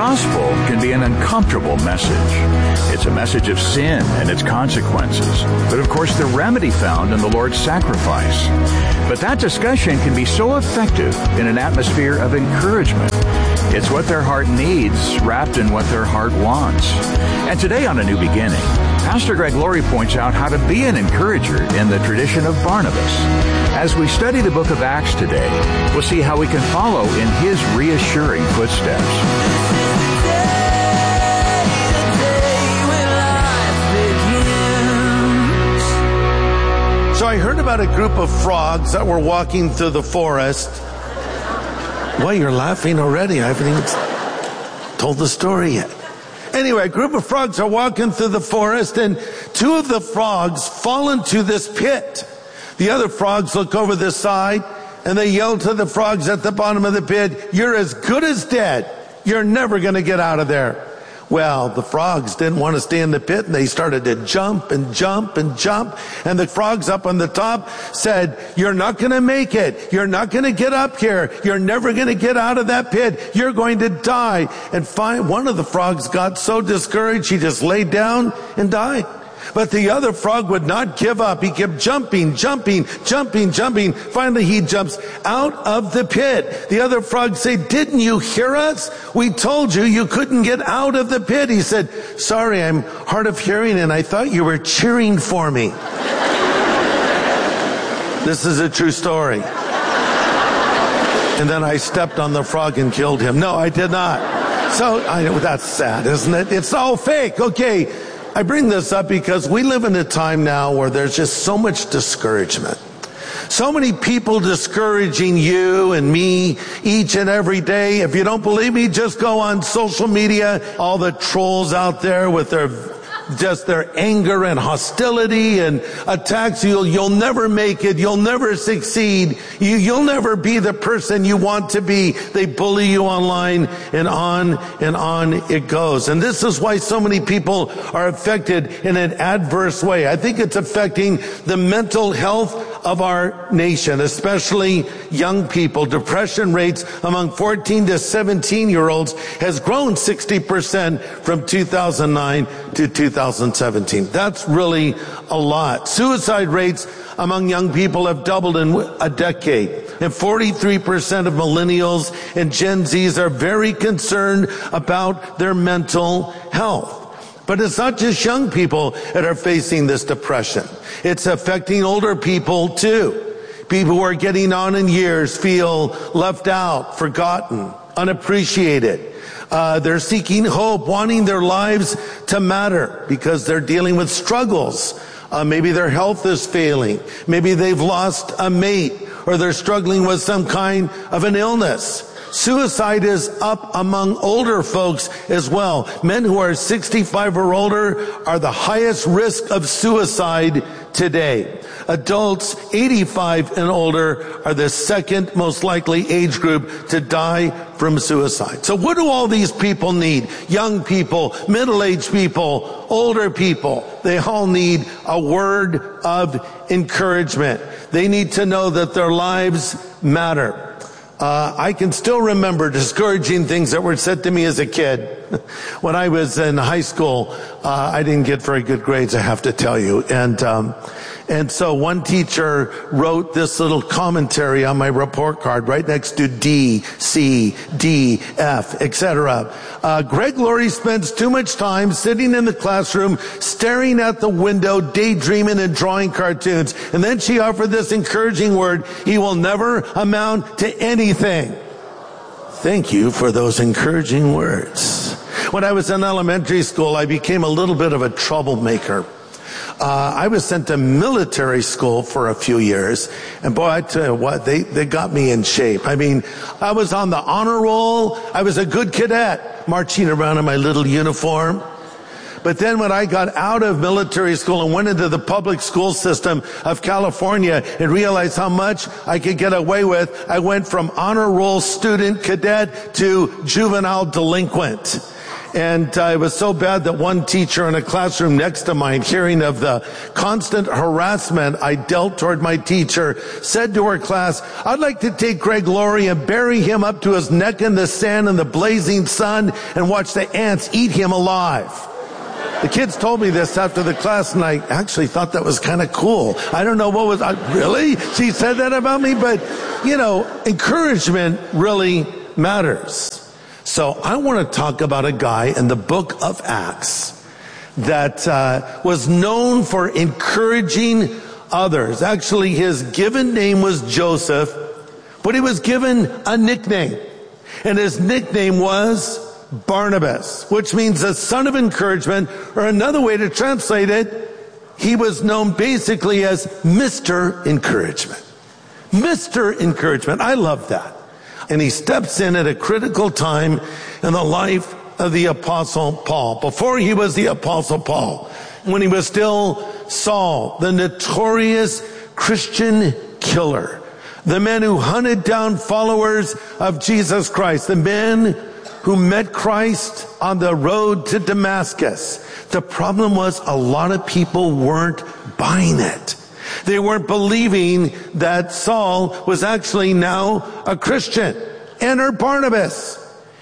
gospel can be an uncomfortable message. It's a message of sin and its consequences, but of course the remedy found in the Lord's sacrifice. But that discussion can be so effective in an atmosphere of encouragement. It's what their heart needs, wrapped in what their heart wants. And today on A New Beginning, Pastor Greg Laurie points out how to be an encourager in the tradition of Barnabas. As we study the book of Acts today, we'll see how we can follow in his reassuring footsteps. So I heard about a group of frogs that were walking through the forest. Why, you're laughing already. I haven't even told the story yet. Anyway, a group of frogs are walking through the forest, and two of the frogs fall into this pit. The other frogs look over the side, and they yell to the frogs at the bottom of the pit, "You're as good as dead. You're never going to get out of there." Well, the frogs didn't want to stay in the pit, and they started to jump and jump and jump. And the frogs up on the top said, "You're not going to make it. You're not going to get up here. You're never going to get out of that pit. You're going to die." And one of the frogs got so discouraged, he just laid down and died. But the other frog would not give up. He kept jumping, jumping, jumping, jumping. Finally, he jumps out of the pit. The other frogs say, "Didn't you hear us? We told you you couldn't get out of the pit." He said, "Sorry, I'm hard of hearing, and I thought you were cheering for me." This is a true story. And then I stepped on the frog and killed him. No, I did not. So, I know that's sad, isn't it? It's all fake. Okay. I bring this up because we live in a time now where there's just so much discouragement. So many people discouraging you and me each and every day. If you don't believe me, just go on social media. All the trolls out there with their anger and hostility and attacks. You'll never make it. You'll never succeed. You'll never be the person you want to be. They bully you online, and on it goes. And this is why so many people are affected in an adverse way. I think it's affecting the mental health of our nation, especially young people. Depression rates among 14 to 17-year-olds has grown 60% from 2009 to 2017. That's really a lot. Suicide rates among young people have doubled in a decade. And 43% of millennials and Gen Zs are very concerned about their mental health. But it's not just young people that are facing this depression. It's affecting older people too. People who are getting on in years feel left out, forgotten, unappreciated. They're seeking hope, wanting their lives to matter because they're dealing with struggles. Maybe their health is failing. Maybe they've lost a mate, or they're struggling with some kind of an illness. Suicide is up among older folks as well. Men who are 65 or older are the highest risk of suicide today. Adults 85 and older are the second most likely age group to die from suicide. So what do all these people need? Young people, middle-aged people, older people. They all need a word of encouragement. They need to know that their lives matter. I can still remember discouraging things that were said to me as a kid. When I was in high school, I didn't get very good grades, I have to tell you. And so one teacher wrote this little commentary on my report card right next to D, C, D, F, etc. Greg Laurie spends too much time sitting in the classroom, staring at the window, daydreaming and drawing cartoons. And then she offered this encouraging word: "He will never amount to anything." Thank you for those encouraging words. When I was in elementary school, I became a little bit of a troublemaker. I was sent to military school for a few years, and boy, I tell you what, they got me in shape. I mean, I was on the honor roll. I was a good cadet, marching around in my little uniform. But then when I got out of military school and went into the public school system of California and realized how much I could get away with, I went from honor roll student cadet to juvenile delinquent. And it was so bad that one teacher in a classroom next to mine, hearing of the constant harassment I dealt toward my teacher, said to her class, "I'd like to take Greg Laurie and bury him up to his neck in the sand in the blazing sun and watch the ants eat him alive." The kids told me this after the class, and I actually thought that was kind of cool. I don't know what was, really? She said that about me? But, encouragement really matters. So I want to talk about a guy in the book of Acts that was known for encouraging others. Actually, his given name was Joseph, but he was given a nickname. And his nickname was Barnabas, which means the son of encouragement, or another way to translate it, he was known basically as Mr. Encouragement. Mr. Encouragement. I love that. And he steps in at a critical time in the life of the Apostle Paul. Before he was the Apostle Paul, when he was still Saul, the notorious Christian killer, the man who hunted down followers of Jesus Christ, the men who met Christ on the road to Damascus. The problem was a lot of people weren't buying it. They weren't believing that Saul was actually now a Christian. Enter Barnabas.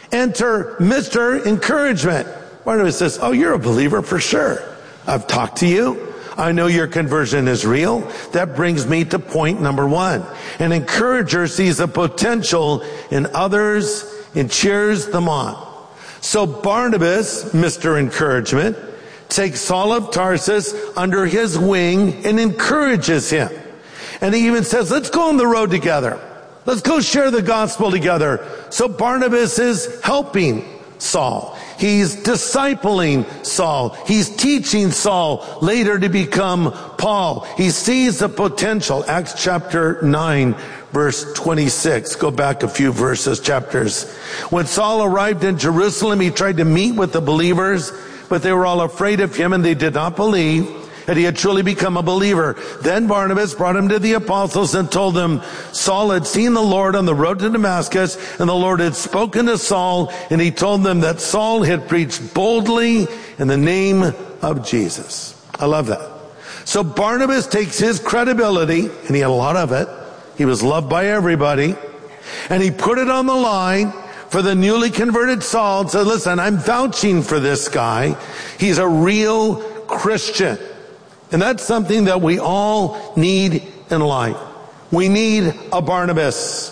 Enter Mr. Encouragement. Barnabas says, "Oh, you're a believer for sure. I've talked to you. I know your conversion is real." That brings me to point number one. An encourager sees a potential in others and cheers them on. So Barnabas, Mr. Encouragement, takes Saul of Tarsus under his wing and encourages him. And he even says, "Let's go on the road together. Let's go share the gospel together." So Barnabas is helping Saul. He's discipling Saul. He's teaching Saul later to become Paul. He sees the potential. Acts chapter 9, verse 26. Go back a few chapters. When Saul arrived in Jerusalem, he tried to meet with the believers, but they were all afraid of him and they did not believe that he had truly become a believer. Then Barnabas brought him to the apostles and told them Saul had seen the Lord on the road to Damascus, and the Lord had spoken to Saul, and he told them that Saul had preached boldly in the name of Jesus. I love that. So Barnabas takes his credibility, and he had a lot of it. He was loved by everybody, and he put it on the line for the newly converted Saul and said, "Listen, I'm vouching for this guy. He's a real Christian." And that's something that we all need in life. We need a Barnabas,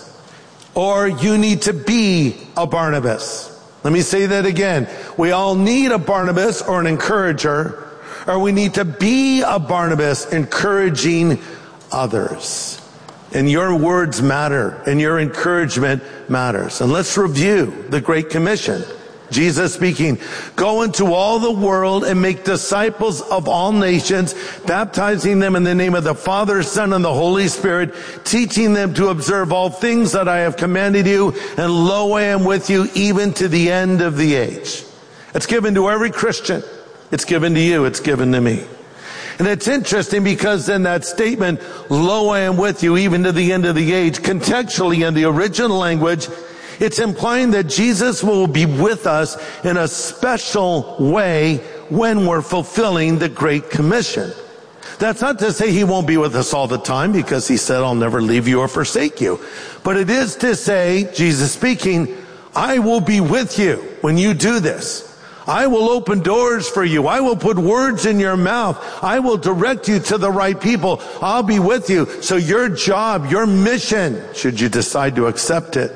or you need to be a Barnabas. Let me say that again. We all need a Barnabas or an encourager, or we need to be a Barnabas encouraging others. And your words matter, and your encouragement matters. And let's review the Great Commission. Jesus speaking, "Go into all the world and make disciples of all nations, baptizing them in the name of the Father, Son, and the Holy Spirit, teaching them to observe all things that I have commanded you, and lo, I am with you even to the end of the age." It's given to every Christian. It's given to you. It's given to me. And it's interesting because in that statement, "Lo, I am with you even to the end of the age," contextually in the original language, it's implying that Jesus will be with us in a special way when we're fulfilling the Great Commission. That's not to say he won't be with us all the time, because he said, "I'll never leave you or forsake you." But it is to say, Jesus speaking, I will be with you when you do this. I will open doors for you. I will put words in your mouth. I will direct you to the right people. I'll be with you. So your job, your mission, should you decide to accept it,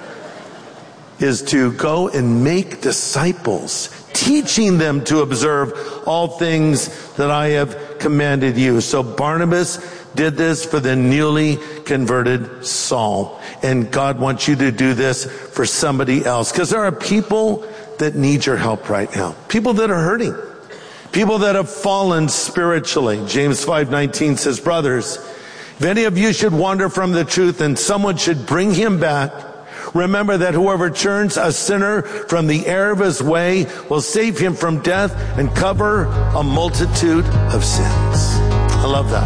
is to go and make disciples, teaching them to observe all things that I have commanded you. So Barnabas did this for the newly converted Saul. And God wants you to do this for somebody else. Because there are people that need your help right now. People that are hurting. People that have fallen spiritually. James 5:19 says, "Brothers, if any of you should wander from the truth and someone should bring him back, remember that whoever turns a sinner from the error of his way will save him from death and cover a multitude of sins." I love that.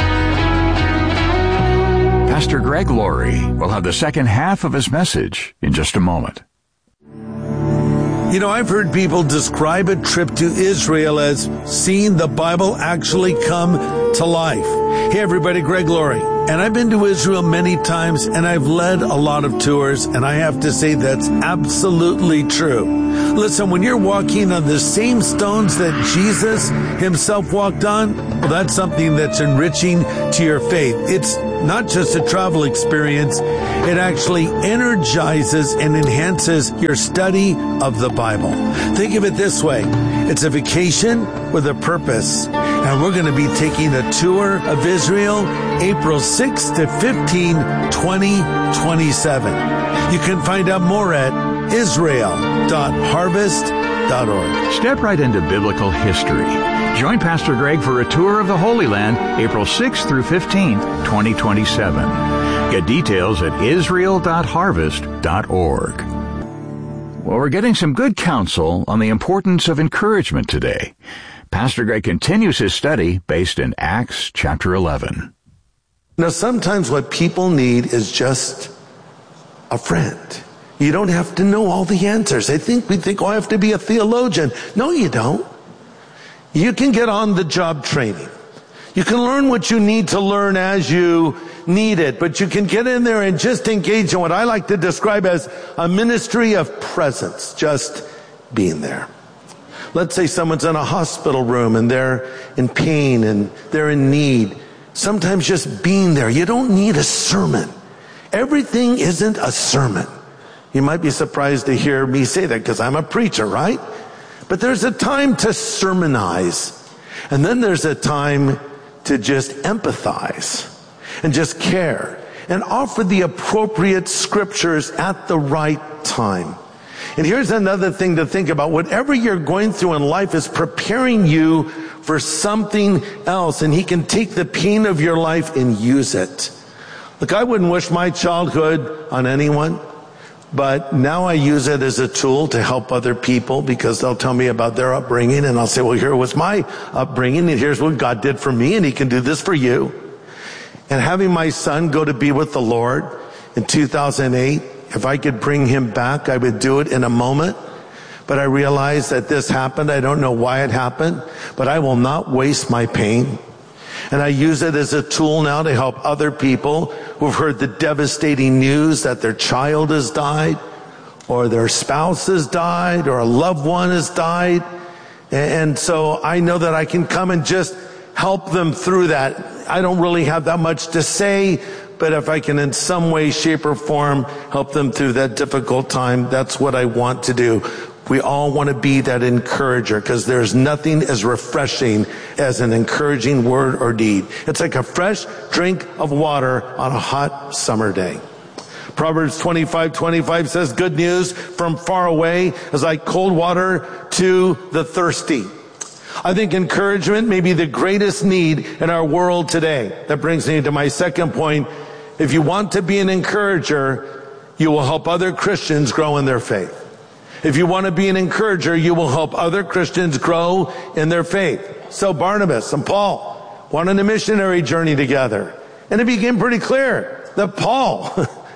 Pastor Greg Laurie will have the second half of his message in just a moment. You know, I've heard people describe a trip to Israel as seeing the Bible actually come to life. Hey everybody, Greg Laurie. And I've been to Israel many times, and I've led a lot of tours, and I have to say that's absolutely true. Listen, when you're walking on the same stones that Jesus himself walked on, well, that's something that's enriching to your faith. It's not just a travel experience, it actually energizes and enhances your study of the Bible. Think of it this way. It's a vacation with a purpose. And we're going to be taking a tour of Israel April 6 to 15, 2027. You can find out more at israel.harvest.org. Step right into biblical history. Join Pastor Greg for a tour of the Holy Land April 6th through 15th, 2027. Get details at israel.harvest.org. Well, we're getting some good counsel on the importance of encouragement today. Pastor Greg continues his study based in Acts chapter 11. Now, sometimes what people need is just a friend. You don't have to know all the answers. We think, I have to be a theologian. No, you don't. You can get on the job training. You can learn what you need to learn as you need it, but you can get in there and just engage in what I like to describe as a ministry of presence, just being there. Let's say someone's in a hospital room and they're in pain and they're in need. Sometimes just being there. You don't need a sermon. Everything isn't a sermon. You might be surprised to hear me say that because I'm a preacher, right? But there's a time to sermonize. And then there's a time to just empathize and just care and offer the appropriate scriptures at the right time. And here's another thing to think about. Whatever you're going through in life is preparing you for something else. And he can take the pain of your life and use it. Look, I wouldn't wish my childhood on anyone, but now I use it as a tool to help other people because they'll tell me about their upbringing and I'll say, well, here was my upbringing and here's what God did for me and he can do this for you. And having my son go to be with the Lord in 2008, if I could bring him back, I would do it in a moment. But I realized that this happened. I don't know why it happened, but I will not waste my pain. And I use it as a tool now to help other people who've heard the devastating news that their child has died, or their spouse has died, or a loved one has died. And so I know that I can come and just help them through that. I don't really have that much to say, but if I can in some way, shape, or form help them through that difficult time, that's what I want to do. We all want to be that encourager because there's nothing as refreshing as an encouraging word or deed. It's like a fresh drink of water on a hot summer day. Proverbs 25:25 says, good news from far away is like cold water to the thirsty. I think encouragement may be the greatest need in our world today. That brings me to my second point. If you want to be an encourager, you will help other Christians grow in their faith. If you want to be an encourager, you will help other Christians grow in their faith. So Barnabas and Paul went on a missionary journey together. And it became pretty clear that Paul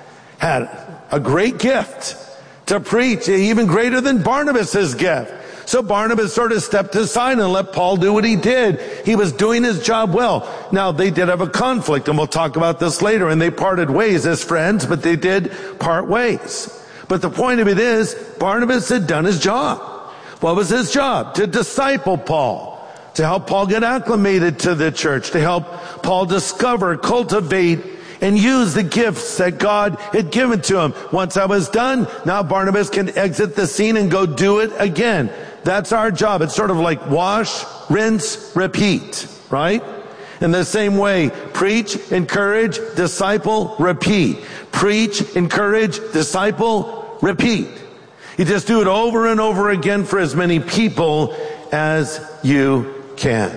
had a great gift to preach, even greater than Barnabas's gift. So Barnabas sort of stepped aside and let Paul do what he did. He was doing his job well. Now, they did have a conflict, and we'll talk about this later, and they parted ways as friends, but they did part ways. But the point of it is, Barnabas had done his job. What was his job? To disciple Paul, to help Paul get acclimated to the church, to help Paul discover, cultivate, and use the gifts that God had given to him. Once that was done, now Barnabas can exit the scene and go do it again. That's our job. It's sort of like wash, rinse, repeat, right? In the same way, preach, encourage, disciple, repeat. Preach, encourage, disciple, repeat. You just do it over and over again for as many people as you can.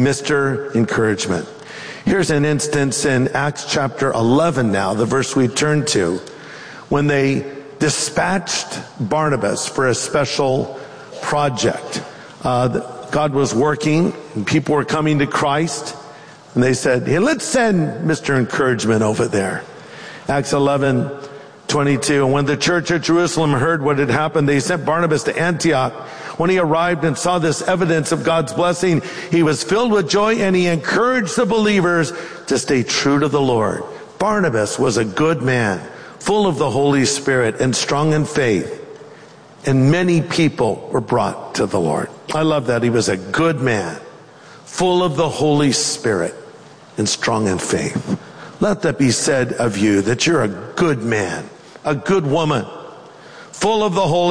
Mr. Encouragement. Here's an instance in Acts chapter 11 now, the verse we turned to, when they dispatched Barnabas for a special project. God was working and people were coming to Christ. And they said, hey, let's send Mr. Encouragement over there. Acts 11:20 22. And when the church at Jerusalem heard what had happened, they sent Barnabas to Antioch. When he arrived and saw this evidence of God's blessing, he was filled with joy, and he encouraged the believers to stay true to the Lord. Barnabas was a good man, full of the Holy Spirit and strong in faith. And many people were brought to the Lord. I love that. He was a good man, full of the Holy Spirit and strong in faith. Let that be said of you, that you're a good man, a good woman, full of the Holy